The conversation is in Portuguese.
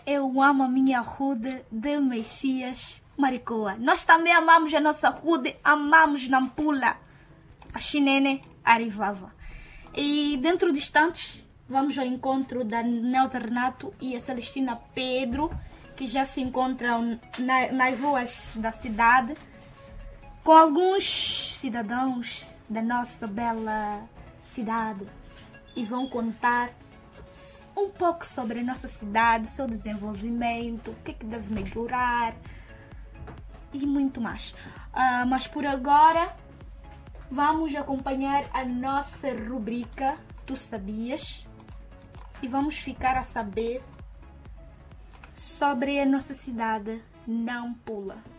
Eu amo a minha Rude de Messias Maricoa. Nós também amamos a nossa Rude, amamos Nampula, a Chinene Arivava. E dentro de instantes, vamos ao encontro da Neuza Renato e a Celestina Pedro, que já se encontram nas ruas da cidade, com alguns cidadãos da nossa bela cidade. E vão contar um pouco sobre a nossa cidade, seu desenvolvimento, o que deve melhorar e muito mais. Mas por agora, vamos acompanhar a nossa rubrica Tu Sabias? E vamos ficar a saber sobre a nossa cidade Nampula.